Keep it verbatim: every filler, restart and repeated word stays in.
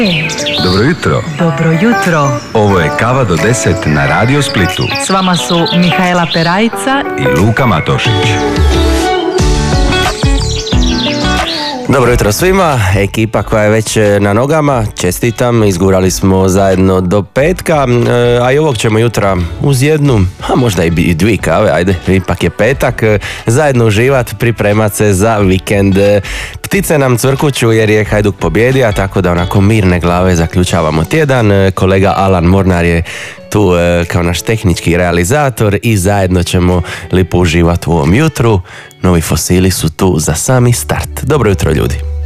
Dobro jutro. Dobro jutro. Ovo je Kava do deset na Radio Splitu. S vama su Mihajla Perajca i Luka Matošić. Dobro jutro svima, ekipa koja je već na nogama, čestitam, izgurali smo zajedno do petka, a i ovog ćemo jutra uz jednu, a možda i dvije kave, ajde, ipak je petak, zajedno uživati, pripremat se za vikend. Ptice nam cvrkuću jer je Hajduk pobjedio, tako da onako mirne glave zaključavamo tjedan. Kolega Alan Mornar je tu e, kao naš tehnički realizator i zajedno ćemo lipo uživati u ovom jutru. Novi fosili su tu za sami start. Dobro jutro ljudi.